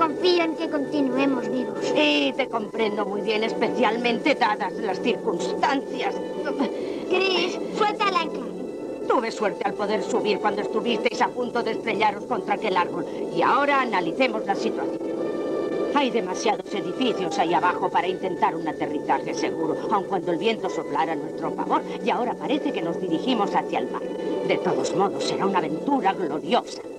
confío en que continuemos vivos. Sí, te comprendo muy bien, especialmente dadas las circunstancias. Chris, suelta el ancla. Tuve suerte al poder subir cuando estuvisteis a punto de estrellaros contra aquel árbol. Y ahora analicemos la situación. Hay demasiados edificios ahí abajo para intentar un aterrizaje seguro, aun cuando el viento soplara a nuestro favor, y ahora parece que nos dirigimos hacia el mar. De todos modos, será una aventura gloriosa.